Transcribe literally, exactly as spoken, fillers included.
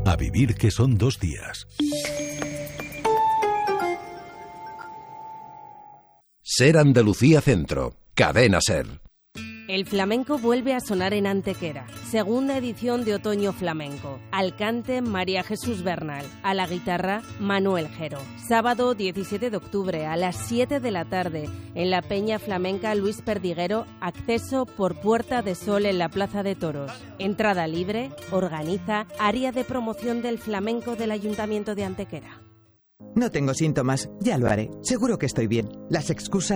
A vivir que son dos días. Ser Andalucía Centro, Cadena Ser. El flamenco vuelve a sonar en Antequera. Segunda edición de Otoño Flamenco. Al cante, María Jesús Bernal. A la guitarra, Manuel Jero. Sábado diecisiete de octubre a las siete de la tarde en la Peña Flamenca Luis Perdiguero. Acceso por Puerta de Sol en la Plaza de Toros. Entrada libre. Organiza Área de Promoción del Flamenco del Ayuntamiento de Antequera. No tengo síntomas. Ya lo haré. Seguro que estoy bien. Las excusas